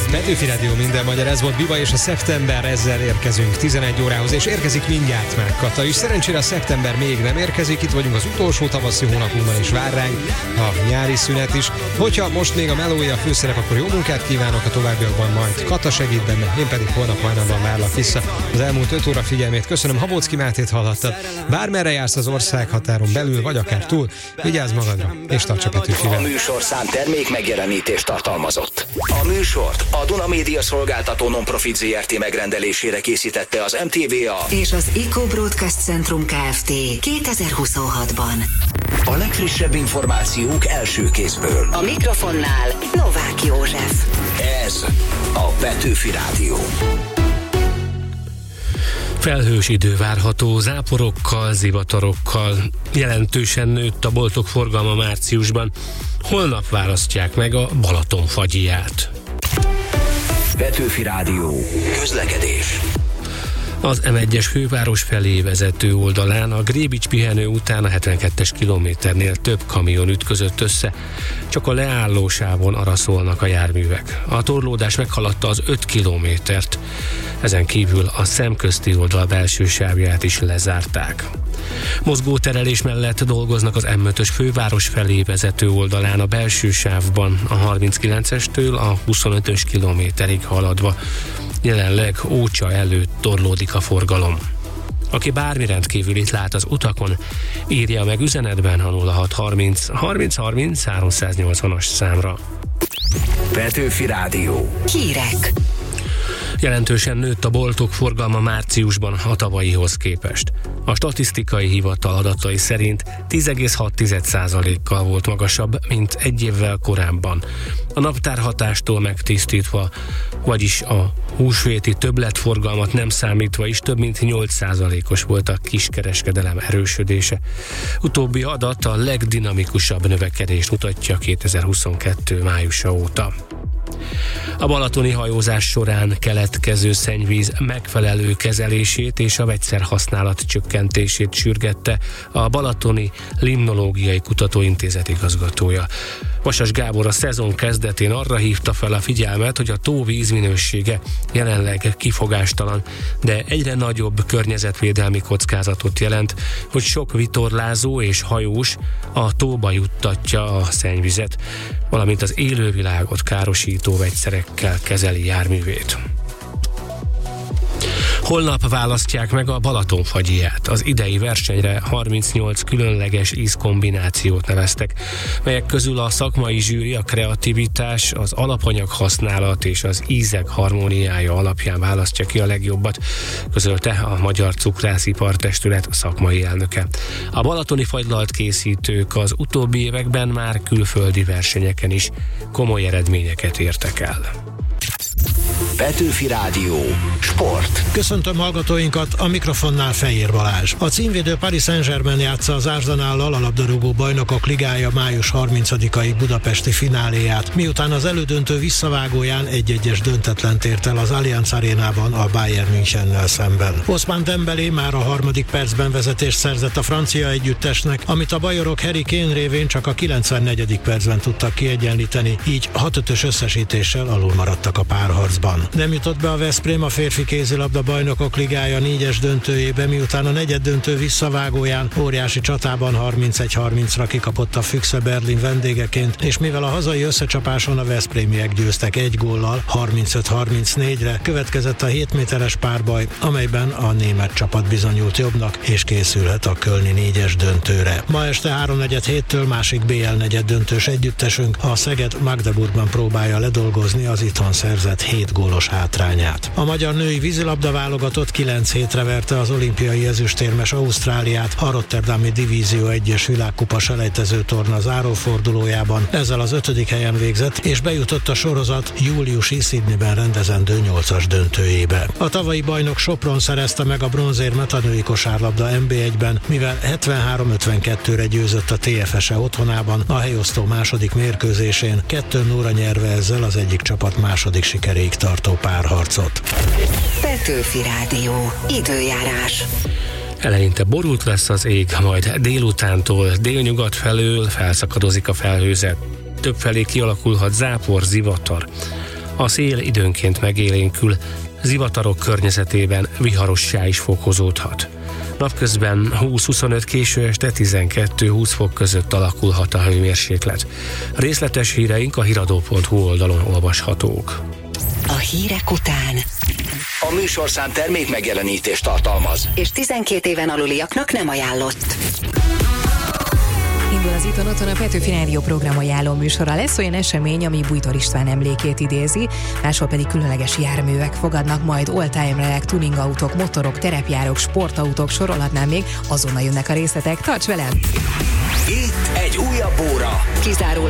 Petőfi Rádió, minden magyar, ez volt Biba és a Szeptember, ezzel érkezünk 11 órához, és érkezik mindjárt már Kata is. Szerencsére a szeptember még nem érkezik, itt vagyunk az utolsó tavaszi hónapunkban, és vár ránk a nyári szünet is. Hogyha most még a melója a főszerep, akkor jó munkát kívánok, a továbbiakban majd Kata segít benne, én pedig holnap hajnalban várlak vissza. Az elmúlt 5 óra figyelmét köszönöm, Habocki Mátét hallottad. Bármerre jársz az országhatáron belül, vagy akár túl, vigyázz magadra, és tarts a Petőfivel. A műsorszám termék megjelenítést tartalmazott. A műsort a Duna Média Szolgáltató Non-Profit Zrt. Megrendelésére készítette az MTVA és az Eco Broadcast Centrum Kft. 2026-ban. A legfrissebb információk első kézből. A mikrofonnál Novák József. Ez a Petőfi Rádió. Felhős idő várható, záporokkal, zivatarokkal. Jelentősen nőtt a boltok forgalma márciusban. Holnap választják meg a Balaton fagyját. Petőfi Rádió. Közlekedés. Az M1-es főváros felé vezető oldalán a Grébics pihenő után a 72-es kilométernél több kamion ütközött össze, csak a leállósávon araszolnak a járművek. A torlódás meghaladta az 5 kilométert, ezen kívül a szemközti oldal belső sávját is lezárták. Mozgóterelés mellett dolgoznak az M5-ös főváros felé vezető oldalán a belső sávban, a 39-estől a 25-ös kilométerig haladva. Jelenleg Ócsa előtt torlódik a forgalom. Aki bármi rendkívülit lát az utakon, írja meg üzenetben a 0630 30 30 380-as számra. Petőfi Rádió. Hírek. Jelentősen nőtt a boltok forgalma márciusban a tavalyihoz képest. A statisztikai hivatal adatai szerint 10,6%-kal volt magasabb, mint egy évvel korábban. A naptárhatástól megtisztítva, vagyis a húsvéti többletforgalmat nem számítva is több mint 8%-os volt a kiskereskedelem erősödése. Utóbbi adat a legdinamikusabb növekedést mutatja 2022. májusa óta. A balatoni hajózás során keletkező szennyvíz megfelelő kezelését és a vegyszerhasználat csökkentését sürgette a Balatoni Limnológiai Kutatóintézet igazgatója. Vasas Gábor a szezon kezdetén arra hívta fel a figyelmet, hogy a tó vízminősége jelenleg kifogástalan, de egyre nagyobb környezetvédelmi kockázatot jelent, hogy sok vitorlázó és hajós a tóba juttatja a szennyvizet, valamint az élővilágot károsító vegyszerekkel kezeli járművét. Holnap választják meg a Balaton fagyját. Az idei versenyre 38 különleges ízkombinációt neveztek, melyek közül a szakmai zsűri a kreativitás, az alapanyag használat és az ízek harmóniája alapján választja ki a legjobbat, közölte a Magyar Cukrászipartestület szakmai elnöke. A balatoni fagylalt készítők az utóbbi években már külföldi versenyeken is komoly eredményeket értek el. Petőfi Rádió. Sport. Köszöntöm hallgatóinkat, a mikrofonnál Fejér Balázs. A címvédő Paris Saint-Germain játsza az Arsenállal a labdarúgó bajnokok ligája május 30-ai budapesti fináléját, miután az elődöntő visszavágóján 1-1-es döntetlent ért el az Allianz Arénában a Bayern Münchennel szemben. Ousmane Dembélé már a 3. percben vezetést szerzett a francia együttesnek, amit a bajorok Harry Kane révén csak a 94. percben tudtak kiegyenlíteni, így 6-5-ös összesítéssel alul maradtak a párharcban. Nem jutott be a Veszprém a férfi kézilabda bajnokok ligája 4-es döntőjébe, miután a negyeddöntő visszavágóján óriási csatában 31-30-ra kikapott a Füchse Berlin vendégeként, és mivel a hazai összecsapáson a veszprémiek győztek 1 góllal, 35-34-re, következett a 7 méteres párbaj, amelyben a német csapat bizonyult jobbnak, és készülhet a kölni 4-es döntőre. Ma este 3-4-től másik BL negyeddöntős együttesünk, a Szeged Magdeburgban próbálja ledolgozni az itthon szerzett 7 gólos hátrányát. A magyar női vízilabda válogatott 9 hétre verte az olimpiai ezüstérmes Ausztráliát a Rotterdami Divízió 1-es világkupa selejtező torna zárófordulójában. Ezzel az 5. helyen végzett, és bejutott a sorozat júliusi Sydneyben rendezendő 8-as döntőjébe. A tavalyi bajnok Sopron szerezte meg a bronzérmet a női kosárlabda NB1-ben, mivel 73-52-re győzött a TFS-e otthonában a helyosztó második mérkőzésén, 2-0-ra nyerve ezzel az egyik csapat második sikeréig tartó párharcot. Petőfi Rádió. Időjárás. Eleinte borult lesz az ég, majd délutántól délnyugat felől felszakadozik a felhőzet. Többfelé kialakulhat zápor, zivatar. A szél időnként megélénkül, zivatarok környezetében viharossá is fokozódhat. Napközben 20-25, késő este 12-20 fok között alakulhat a hőmérséklet. Részletes híreink a hiradó.hu oldalon olvashatók. A hírek után. A műsorszám termék megjelenítést tartalmaz. És 12 éven aluliaknak nem ajánlott. Indul az Iton Otthon, a Petőfi Rádió programajánló műsora. Lesz olyan esemény, ami Bújtor István emlékét idézi, máshol pedig különleges járművek fogadnak majd, oldtimerek, tuningautók, motorok, terepjárók, sportautók, sorolhatnám még, azonnal jönnek a részletek. Tarts velem! Itt egy újabb óra. Kizárólag